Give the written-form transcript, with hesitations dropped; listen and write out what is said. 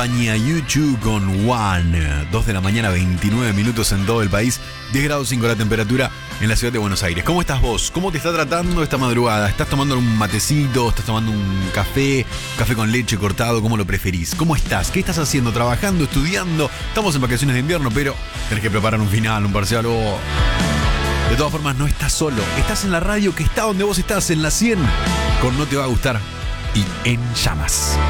compañía. YouTube con One. 2 de la mañana, 29 minutos en todo el país. 10 grados 5 la temperatura en la ciudad de Buenos Aires. ¿Cómo estás vos? ¿Cómo te está tratando esta madrugada? ¿Estás tomando un matecito? ¿Estás tomando un café? ¿Café con leche cortado? ¿Cómo lo preferís? ¿Cómo estás? ¿Qué estás haciendo? ¿Trabajando? ¿Estudiando? Estamos en vacaciones de invierno, pero tenés que preparar un final, un parcial o... De todas formas, no estás solo. Estás en la radio que está donde vos estás, en la 100, con No Te Va a Gustar y En Llamas.